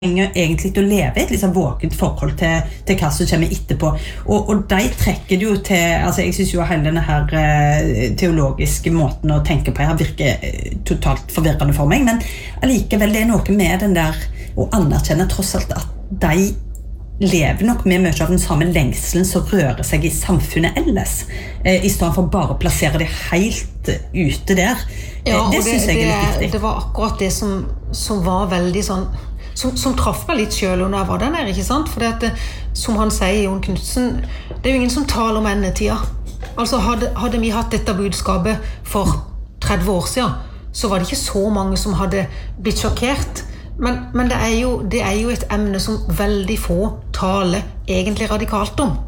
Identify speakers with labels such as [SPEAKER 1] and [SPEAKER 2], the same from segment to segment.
[SPEAKER 1] egentlig å leve et liksom våkent forhold til hva som kommer etterpå. Og de trekker det jo til, altså jeg synes jo hele denne her teologiske måten å tenke på her virker totalt forvirrende for meg, men allikevel det noe med den der å anerkjenne tross alt at de lever nok med mye av den samme lengselen som rører seg i samfunnet ellers, i stedet for bare å plassere det helt ute der.
[SPEAKER 2] Ja,
[SPEAKER 1] det synes jeg litt viktig.
[SPEAKER 2] Det var akkurat det som var veldig sånn som traff meg litt selv når jeg var der nede, ikke sant? For det som han sier, Jon Knudsen, det jo ingen som taler om endetida. Altså, hadde vi hatt dette budskapet for 30 år siden, så var det ikke så mange som hadde blitt sjokkert. Men det er jo et emne som veldig få taler egentlig radikalt om.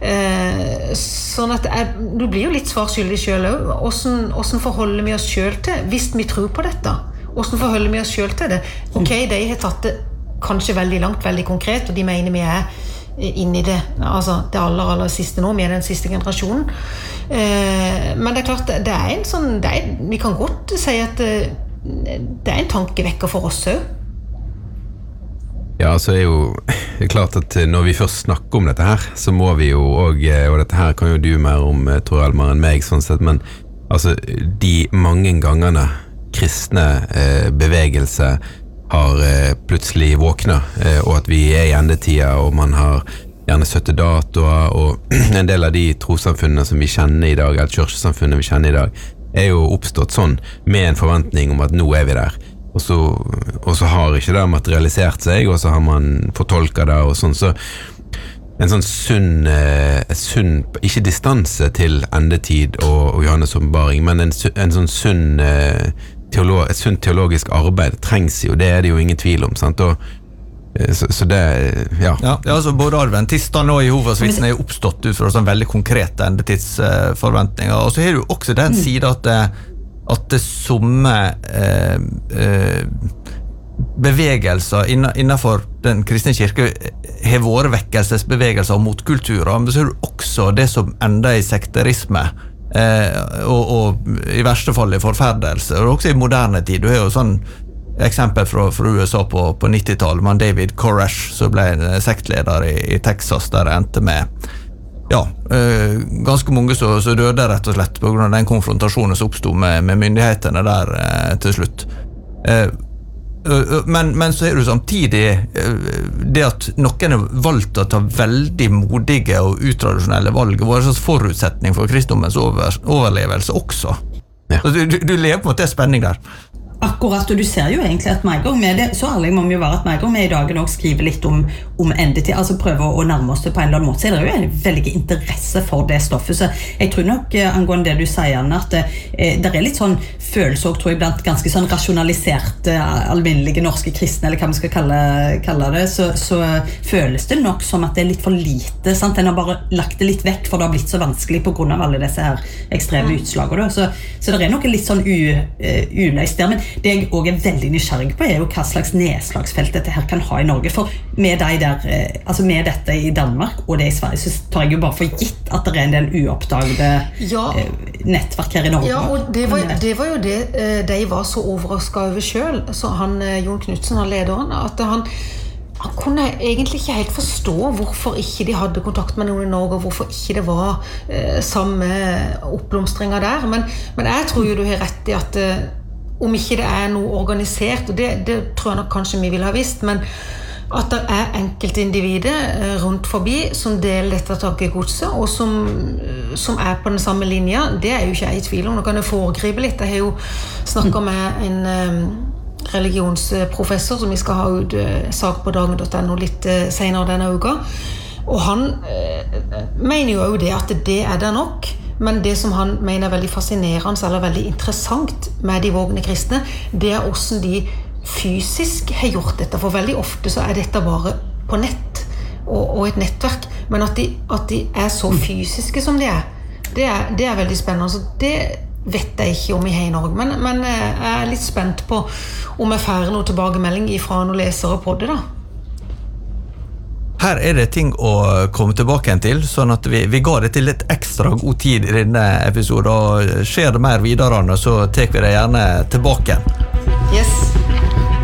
[SPEAKER 2] Sånn at du blir jo litt svarskyldig selv også. Hvordan forholder vi oss selv til, hvis vi tror på dette? Hvordan forholder vi oss selv til det? Ok, de har tatt det kanskje veldig langt, veldig konkret, og de mener vi inne i det, altså det aller siste nå, vi den siste generasjonen. Men det klart, det en sånn, vi kan godt si at det en tankevekker for oss også.
[SPEAKER 3] Ja, så jo det klart at når vi først snakker om dette her, så må vi jo, og dette her kan jo du mer om, tror Elmar, enn meg, sånn sett, men altså, de mange gangene kristne bevegelse har plutselig våkna, og at vi i endetida, og man har gjerne 70 datoer, og en del av de trossamfunnene som vi kjenner i dag, eller kirkesamfunnene vi kjenner i dag, jo oppstått sånn, med en forventning om at nå vi der. Og så har ikke det materialisert seg, og så har man fortolket det, og sånn, så en sånn sunn, ikke distanse til endetid og Johannes åpenbaring, men en sånn sunn et sunt teologisk arbeid trengs jo, det det jo ingen tvil om, sant? Og, så det, ja.
[SPEAKER 4] Ja, altså både adventistene og Jehovas vitner jo oppstått ut fra sånn veldig konkrete endetidsforventninger, og så har du også den siden at det somme bevegelser innenfor den kristne kirke har vært vekkelsesbevegelser og motkulturer, men så har du også det som ender i sekterisme, og i verste fall i forferdelse, og også i moderne tid. Du har jo sånn eksempel fra USA på 90-tallet, man David Koresh, som ble en sektleder i Texas, der det endte med ganske mange som døde rett og slett på grunn av den konfrontasjonen som oppstod med myndighetene der til slutt. Men så du samtidig det at noen har valgt å ta veldig modige og utradisjonelle valg var en slags forutsetning for kristendommens overlevelse også. Ja. Du lever på en måte spenning der.
[SPEAKER 1] Akkurat, og du ser jo egentlig at meg gang med det, så ærlig må vi jo være at meg gang med i dag nok skriver litt om endetid, altså prøver å nærme oss det på en eller annen måte, så det jo en veldig interesse for det stoffet, så jeg tror nok angående det du sier, Anne, at det litt sånn følelse også, tror jeg, blant ganske sånn rasjonaliserte, alminnelige norske kristne, eller hva vi skal kalle det, så føles det nok som at det litt for lite, sant? Den har bare lagt det litt vekk, for det har blitt så vanskelig på grunn av alle disse her ekstreme utslagene, så det noe litt sånn uløst der, men det jeg også veldig nysgjerrig på jo hva slags nedslagsfelt dette her kan ha i Norge, for med deg der, altså med dette i Danmark og det i Sverige, så tar jeg jo bare for gitt at det en del uoppdagede nettverk her i Norge.
[SPEAKER 2] Ja, og det var jo det de var så overrasket over selv, så han, Jon Knudsen, han lederen, at han kunne egentlig ikke helt forstå hvorfor ikke de hadde kontakt med noen i Norge, og hvorfor ikke det var samme oppblomstringer der, men jeg tror jo du har rett i at om ikke det noe organisert, og det tror jeg nok kanskje vi vil ha visst, men at det enkeltindivider rundt forbi som deler dette tankegodset, og som på den samme linja, det jo ikke jeg i tvil om. Nå kan jeg foregripe litt. Jeg har jo snakket med en religionsprofessor som vi skal ha ut sak på dagen.no litt senere denne uka, og han mener jo det at det det nok, men det som han mener veldig fascinerende eller veldig interessant med de vågne kristne, det hvordan de fysisk har gjort dette, for veldig ofte så dette bare på nett og et nettverk, men at de så fysiske som de det veldig spennende, så det vet jeg ikke om vi har i Norge, men jeg litt spent på om jeg får noe tilbakemelding fra noen lesere på det da.
[SPEAKER 4] Her det ting å komme tilbake til, sånn at vi ga det til litt ekstra god tid i denne episoden, og skjer det mer videre, så tar vi det gjerne tilbake.
[SPEAKER 2] Yes.